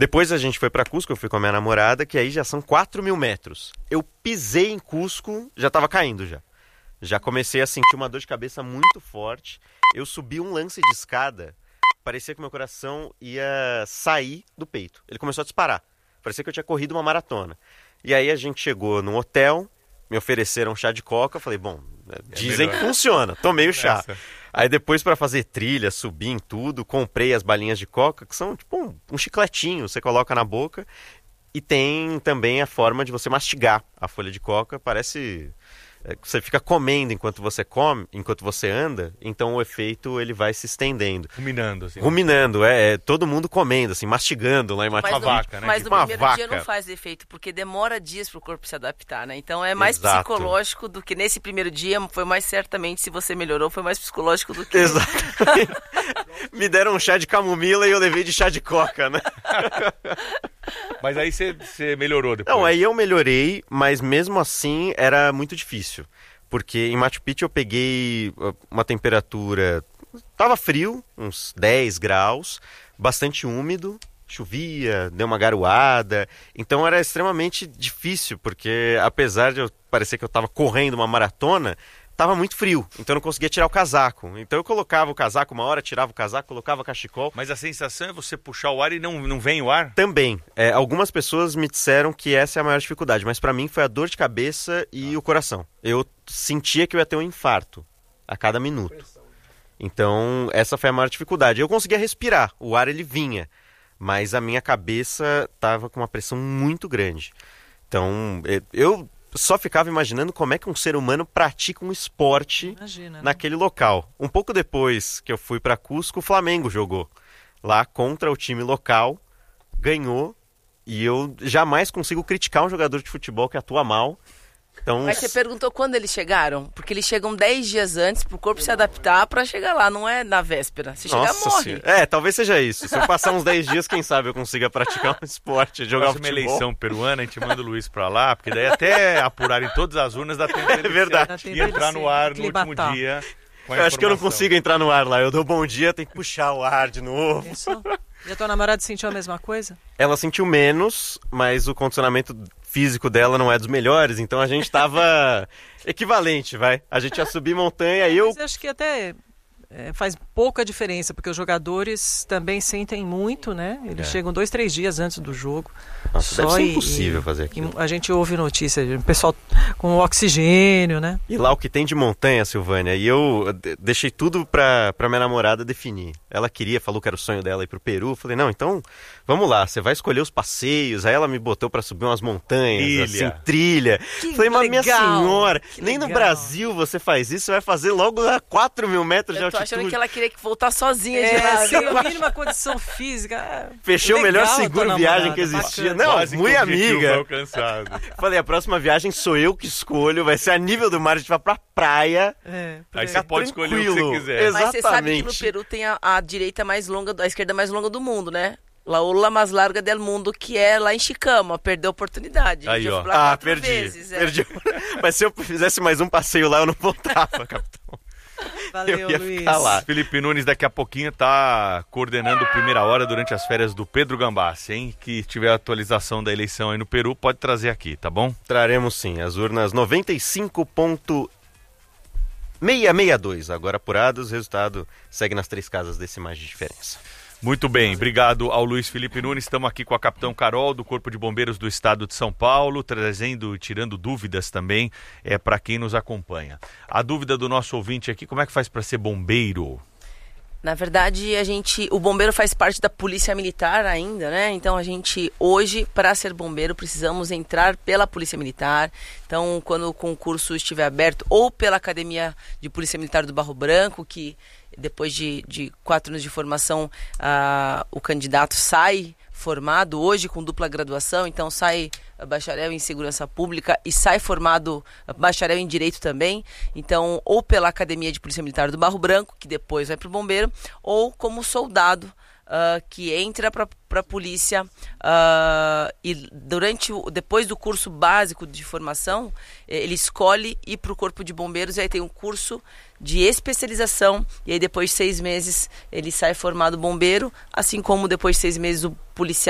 Depois a gente foi pra Cusco, eu fui com a minha namorada, que aí já são 4.000 metros. Eu pisei em Cusco, já tava caindo já. Já comecei a sentir uma dor de cabeça muito forte. Eu subi um lance de escada, parecia que meu coração ia sair do peito. Ele começou a disparar. Parecia que eu tinha corrido uma maratona. E aí a gente chegou num hotel, me ofereceram chá de coca, eu falei, bom, dizem que funciona, tomei o chá. Aí depois para fazer trilha, subir em tudo, comprei as balinhas de coca, que são tipo um chicletinho, você coloca na boca. E tem também a forma de você mastigar a folha de coca, parece... Você fica comendo enquanto você come, enquanto você anda, então o efeito ele vai se estendendo. Ruminando, assim. Ruminando, todo mundo comendo, assim, mastigando lá em Machu Picchu. Vaca, né? Mas no primeiro dia não faz efeito, porque demora dias para o corpo se adaptar, né? Então é mais psicológico do que nesse primeiro dia, foi mais certamente, se você melhorou, foi mais psicológico do que... Exatamente. Me deram um chá de camomila e eu levei de chá de coca, né? Mas aí você melhorou depois? Não, aí eu melhorei, mas mesmo assim era muito difícil. Porque em Machu Picchu eu peguei uma temperatura... Tava frio, uns 10 graus, bastante úmido, chovia, deu uma garoada. Então era extremamente difícil, porque apesar de eu parecer que eu tava correndo uma maratona... Tava muito frio, então eu não conseguia tirar o casaco. Então eu colocava o casaco uma hora, tirava o casaco, colocava cachecol. Mas a sensação é você puxar o ar e não vem o ar? Também. Algumas pessoas me disseram que essa é a maior dificuldade, mas pra mim foi a dor de cabeça e o coração. Eu sentia que eu ia ter um infarto a cada minuto. Então essa foi a maior dificuldade. Eu conseguia respirar, o ar ele vinha, mas a minha cabeça tava com uma pressão muito grande. Então eu... só ficava imaginando como é que um ser humano pratica um esporte naquele local. Um pouco depois que eu fui para Cusco, o Flamengo jogou lá contra o time local, ganhou, e eu jamais consigo criticar um jogador de futebol que atua mal. Então... Mas você perguntou quando eles chegaram? Porque eles chegam 10 dias antes pro corpo se adaptar para chegar lá, não é na véspera. Se chegar, morre. Talvez seja isso. Se eu passar uns 10 dias, quem sabe eu consiga praticar um esporte, jogar futebol. Próxima eleição peruana, a gente manda o Luiz pra lá, porque daí até apurarem todas as urnas dá tempo dele verdade. E entrar no ar no último dia. Eu acho que eu não consigo entrar no ar lá. Eu dou bom dia, tem que puxar o ar de novo. Isso. E a tua namorada sentiu a mesma coisa? Ela sentiu menos, mas o condicionamento físico dela não é dos melhores, então a gente tava equivalente, vai. A gente ia subir montanha e eu... Mas eu acho que até faz pouca diferença, porque os jogadores também sentem muito, né? Eles chegam 2, 3 dias antes do jogo. Nossa, deve ser impossível fazer aquilo. A gente ouve notícia de pessoal com oxigênio, né? E lá o que tem de montanha, Silvânia, e eu deixei tudo pra minha namorada definir. Ela falou que era o sonho dela ir pro Peru. Falei, não, então vamos lá, você vai escolher os passeios. Aí ela me botou pra subir umas montanhas, trilha. Falei, mas minha senhora, nem no Brasil você faz isso, você vai fazer logo a 4.000 metros de altitude. Eu tô achando que ela queria voltar sozinha de lá. Sem a mínima condição física. Fechei o melhor seguro viagem que existia. Não, muito amiga. Falei, a próxima viagem sou eu que escolho, vai ser a nível do mar, a gente vai pra praia. Aí você pode escolher o que você quiser. Exatamente. Mas você sabe que no Peru tem a direita mais longa, a esquerda mais longa do mundo, né? La ola mais larga del mundo, que é lá em Chicama. Perdeu a oportunidade. Aí, ó. Perdi. Mas se eu fizesse mais um passeio lá, eu não voltava, capitão. Valeu, eu ia Luiz. ficar lá. Felipe Nunes daqui a pouquinho tá coordenando Primeira Hora durante as férias do Pedro Gambassi, hein? Que tiver a atualização da eleição aí no Peru, pode trazer aqui, tá bom? Traremos sim, as urnas 95,662 agora apurados, o resultado segue nas 3 casas decimais de diferença. Muito bem, obrigado ao Luiz Felipe Nunes. Estamos aqui com a Capitão Carol, do Corpo de Bombeiros do Estado de São Paulo, trazendo e tirando dúvidas também para quem nos acompanha. A dúvida do nosso ouvinte aqui, como é que faz para ser bombeiro? Na verdade, o bombeiro faz parte da polícia militar ainda, né? Então a gente, hoje, para ser bombeiro, precisamos entrar pela polícia militar. Então, quando o concurso estiver aberto, ou pela Academia de Polícia Militar do Barro Branco, que depois de 4 anos de formação, o candidato sai formado, hoje com dupla graduação, então sai bacharel em segurança pública e sai formado bacharel em direito também, então ou pela Academia de Polícia Militar do Barro Branco, que depois vai para o bombeiro, ou como soldado, que entra para a polícia e depois do curso básico de formação, ele escolhe ir para o Corpo de Bombeiros, e aí tem um curso de especialização, e aí depois de 6 meses ele sai formado bombeiro, assim como depois de 6 meses o policial